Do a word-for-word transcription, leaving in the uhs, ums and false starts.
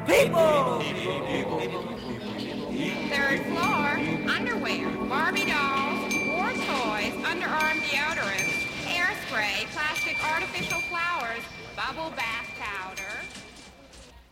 People! Third floor, underwear, Barbie dolls, war toys, underarm deodorants, hairspray, plastic artificial flowers, bubble bath powder.